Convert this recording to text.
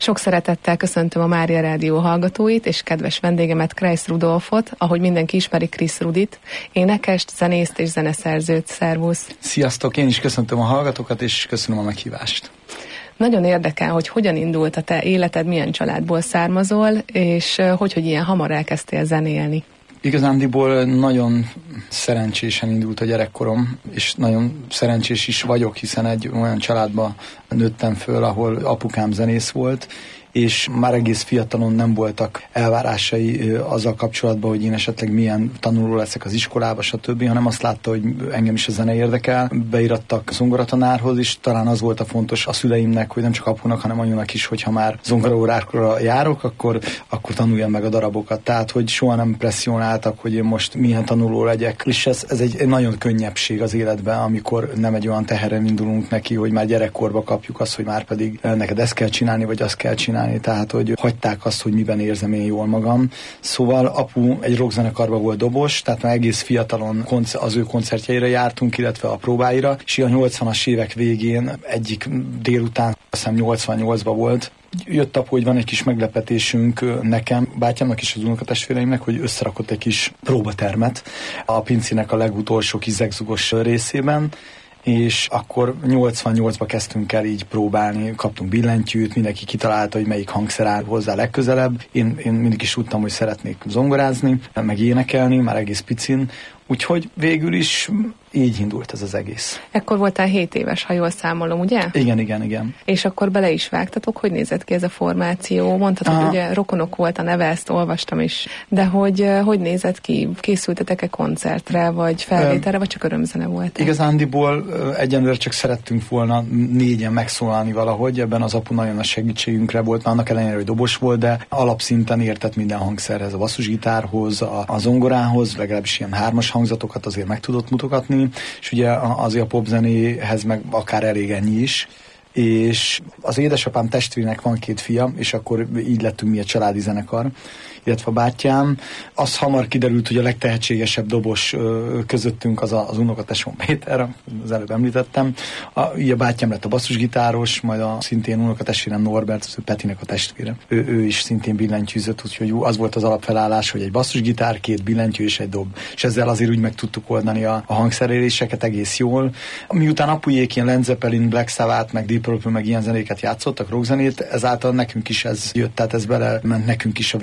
Sok szeretettel köszöntöm a Mária Rádió hallgatóit és kedves vendégemet, Kreis Rudolfot, ahogy mindenki ismeri, Krisz Rudit, énekest, zenészt és zeneszerzőt. Szervusz! Sziasztok! Én is köszöntöm a hallgatókat, és köszönöm a meghívást. Nagyon érdekel, hogy hogyan indult a te életed, milyen családból származol, és hogy ilyen hamar elkezdtél zenélni. Igazándiból nagyon szerencsésen indult a gyerekkorom, és nagyon szerencsés is vagyok, hiszen egy olyan családba nőttem föl, ahol apukám zenész volt, és már egész fiatalon nem voltak elvárásai azzal kapcsolatban, hogy én esetleg milyen tanuló leszek az iskolába, stb., hanem azt látta, hogy engem is a zene érdekel. Beirattak zongoratanárhoz, és talán az volt a fontos a szüleimnek, hogy nem csak apunak, hanem anyunak is, hogyha már zongoraórákra járok, akkor tanuljam meg a darabokat. Tehát, hogy soha nem presszionáltak, hogy én most milyen tanuló legyek. És ez egy nagyon könnyebbség az életben, amikor nem egy olyan teherrel indulunk neki, hogy már gyerekkorba kapjuk azt, hogy már pedig neked ezt kell csinálni, vagy azt kell csinálni. Tehát, hogy hagyták azt, hogy miben érzem én jól magam. Szóval apu egy rockzenekarban volt dobos, tehát már egész fiatalon az ő koncertjeire jártunk, illetve a próbáira, és a 80-as évek végén egyik délután, azt hiszem 88-ban volt, jött apu, hogy van egy kis meglepetésünk nekem, bátyámnak és az unokatestvéreimnek, hogy összerakott egy kis próbatermet a pincinek a legutolsó kis zegzugos részében, és akkor 88-ba kezdtünk el így próbálni, kaptunk billentyűt, mindenki kitalálta, hogy melyik hangszer áll hozzá legközelebb. Én mindig is tudtam, hogy szeretnék zongorázni, meg énekelni, már egész picin, úgyhogy végül is így indult ez az egész. Ekkor voltál 7 éves, ha jól számolom, ugye? Igen. És akkor bele is vágtatok, hogy nézett ki ez a formáció? Mondtad, hogy ugye rokonok volt a neve, ezt olvastam is, de hogy nézett ki? Készültetek-e koncertre, vagy felvételre, vagy csak örömzene volt? Igazándiból egyenlőre csak szerettünk volna 4-en megszólalni valahogy, ebben az apu nagyon a segítségünkre volt, annak ellenére, hogy dobos volt, de alapszinten értett minden hangszerhez, a basszusgitárhoz, a zongorához, legalábbis ilyen 3-as hangzatokat azért meg tudott mutogatni, és ugye azért a popzenéhez meg akár elég ennyi is, és az édesapám testvérének van 2 fia, és akkor így lettünk mi a családi zenekar, illetve a bátyám. Az hamar kiderült, hogy a legtehetségesebb dobos közöttünk az unokatesóm Péter, az előbb említettem. A bátyám lett a basszusgitáros, majd a szintén unokatestvérem Norbert, az ő Petinek a testvére. Ő is szintén billentyűzött, úgyhogy az volt az alapfelállás, hogy egy basszusgitár, 2 billentyű és egy dob. És ezzel azért úgy meg tudtuk oldani a hangszereléseket egész jól. Miután apujék ilyen Led Zeppelin, Black Sabbath, meg Deep Purple, meg ilyen zenéket játszottak, rockzenét, ezáltal nekünk is ez jött, tehát ez bele ment nekünk is a